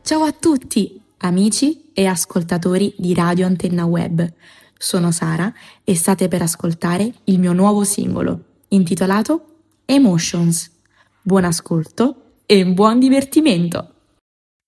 Ciao a tutti, amici e ascoltatori di Radio Antenna Web. Sono Sara e state per ascoltare il mio nuovo singolo, intitolato Emotions. Buon ascolto e buon divertimento!